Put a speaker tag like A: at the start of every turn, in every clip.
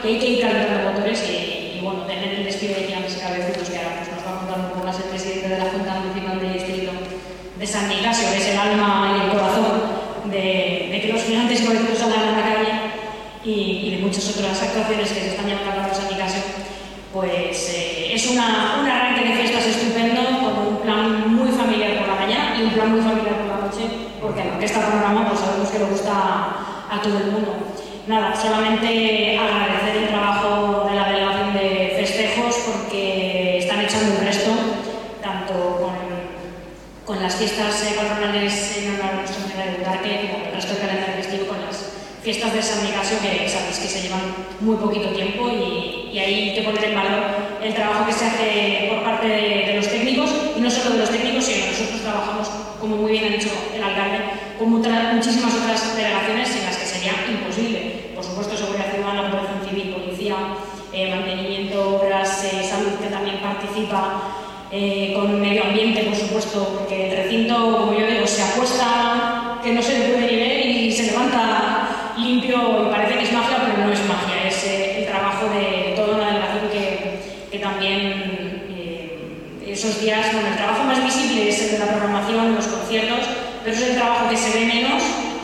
A: hay que ir calentando motores y bueno, tener el despido de Gigantes y Cabezudos, que ahora pues, nos va a contar un poco más el presidente de la Junta Municipal de Distrito de San Nicasio, que es el alma y el corazón de que los Gigantes y Cabezudos salgan a la calle y de muchas otras actuaciones que se están llevando a cabo en San Nicasio. Pues es un arranque de fiestas estupendo, con un plan muy familiar por la mañana y un plan muy familiar por la noche, porque aunque este panorama pues sabemos que le gusta a todo el mundo. Nada, solamente agradecer el trabajo de la delegación de festejos, porque están echando un resto, tanto con las fiestas patronales en honor a nuestra Señora de Butarque, como el resto del calendario festivo con las fiestas de San Nicasio, que sabéis que se llevan muy poquito tiempo y hay que poner en valor el trabajo que se hace por parte de los técnicos, y no solo de los técnicos, sino que nosotros trabajamos, como muy bien ha dicho el alcalde, con muchísimas otras delegaciones en las que sería imposible. Por supuesto, seguridad ciudadana, protección civil, policía, mantenimiento, obras, salud, que también participa, con medio ambiente, por supuesto, porque el recinto, como yo digo, se acuesta que no se le puede ni ver y se levanta limpio y parece que es magia, pero no es magia, es el trabajo de toda una delegación que también esos días, bueno, el trabajo más visible es el de la programación, los conciertos, pero es el trabajo que se ve menos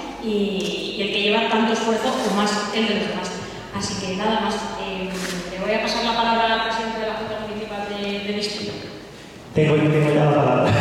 A: y el que lleva tanto esfuerzo o más que el de los demás. Así que nada más, le voy a pasar la palabra al presidente de la Junta Municipal de Distrito.
B: Tengo ya la palabra.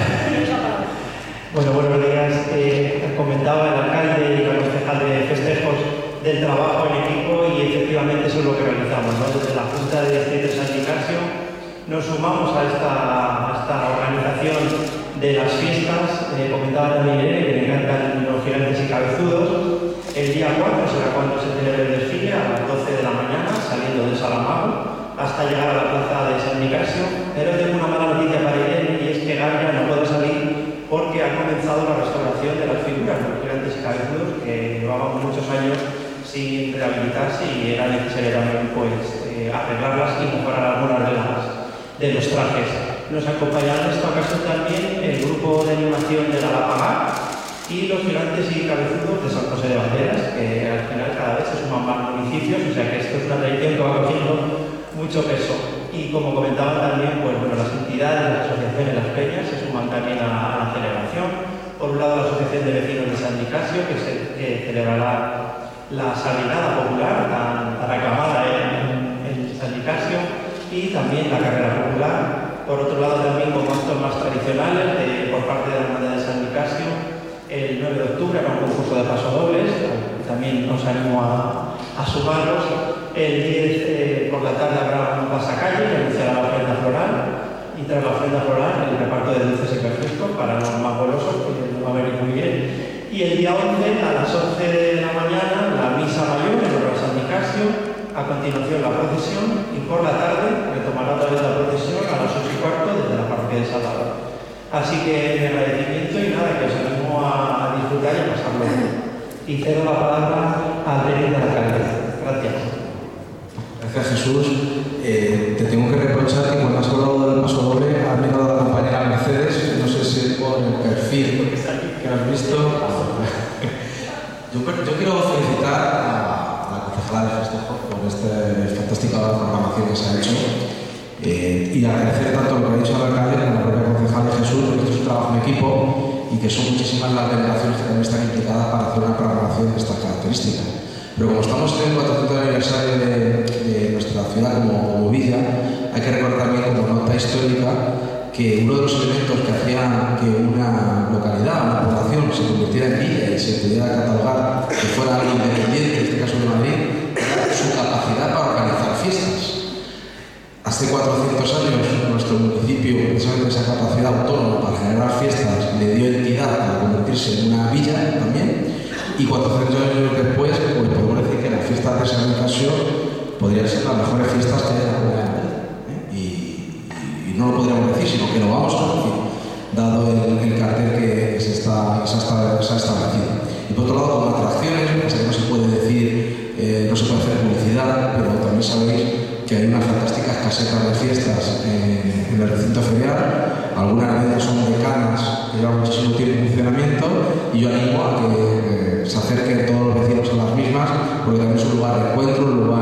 B: Bueno, buenos días. Comentaba el alcalde y el concejal de festejos del trabajo en equipo, y efectivamente eso es lo que realizamos, ¿no? Desde la Junta de Distrito de San Nicasio nos sumamos a esta organización de las fiestas. Comentaba también Irene que le encantan los Gigantes y Cabezudos. El día 4 será cuando se celebre el desfile, a las 12 de la mañana, saliendo de Salamago hasta llegar a la plaza de San Nicasio. Pero tengo una mala noticia para Irene, y es que Galia no puede salir porque ha comenzado la restauración de las figuras de los Gigantes y Cabezudos, que llevaban muchos años sin rehabilitarse y era necesario también pues, arreglarlas y mejorar algunas de los trajes. Nos acompañará en esta ocasión también el grupo de animación de la Lapagá y los Gigantes y Cabezudos de San José de Banderas, que al final cada vez se suman más municipios, o sea que esto es una tradición que va cogiendo mucho peso. Y como comentaba también, pues bueno, las entidades, las asociaciones, las peñas se suman también a la celebración. Por un lado, la Asociación de Vecinos de San Nicasio, que celebrará la Salinada Popular, tan aclamada en San Nicasio, y también la Carrera Popular. Por otro lado, también con actos más tradicionales por parte de la Hermandad de San Nicasio, el 9 de octubre habrá un concurso de pasodobles, también os animo a sumarlos. El 10 por la tarde habrá un pasacalle que anunciará la ofrenda floral, y tras la ofrenda floral el reparto de dulces y refrescos para los más golosos, que nos va a venir muy bien. Y el día 11 a las 11 de la mañana la misa mayor en honor a San Nicasio, a continuación la procesión, y por la tarde retomará otra vez la procesión a las 8:15 desde la parroquia de Salvador. Así que mi agradecimiento y nada, que os animo a disfrutar y a pasarlo bien. Y cedo la palabra al teniente alcalde. Gracias.
C: Gracias, Jesús. Te tengo que reprochar que cuando has hablado del paso doble has mirado a la compañera Mercedes, no sé si por el perfil que has visto. Yo quiero felicitar a la concejala de festejos por esta fantástica programación que se ha hecho, y agradecer tanto lo que ha dicho el alcalde como la propia concejala Jesús, porque esto es un trabajo en equipo y que son muchísimas las delegaciones que también están implicadas para hacer una programación de estas características. Pero como estamos en el 400 aniversario de nuestra ciudad como villa, hay que recordar también como nota histórica que uno de los elementos que hacían que una localidad, una población se convirtiera en villa y se pudiera catalogar que fuera algo independiente, en este caso de Madrid, era su capacidad para organizar fiestas. Hace 400 años nuestro municipio, precisamente esa capacidad autónoma para generar fiestas, le dio entidad para convertirse en una villa también. Y 400 años después, pues podemos decir que las fiestas de San Nicasio podrían ser las mejores fiestas que hay en la comunidad de Madrid. Y no lo podríamos decir, sino que lo vamos a decir, dado el cartel que se ha establecido. Y por otro lado, como atracciones, pues no se puede decir, no se puede hacer publicidad, pero también sabéis que hay unas fantásticas casetas de fiestas en el recinto ferial. Algunas de ellas son decanas que llevan muchísimo tiempo en funcionamiento, y yo animo a que se acerquen todos los vecinos a las mismas, porque también es un lugar de encuentro, un lugar